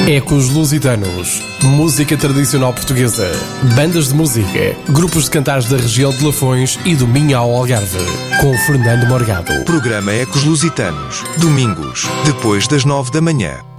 Ecos Lusitanos, música tradicional portuguesa, bandas de música, grupos de cantares da região de Lafões e do Minho ao Algarve, com Fernando Morgado. Programa Ecos Lusitanos, domingos, depois das 9 da manhã.